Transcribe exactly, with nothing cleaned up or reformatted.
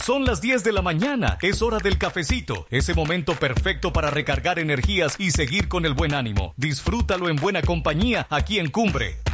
Son las diez de la mañana, es hora del cafecito, ese momento perfecto para recargar energías y seguir con el buen ánimo. Disfrútalo en buena compañía aquí en Cumbre.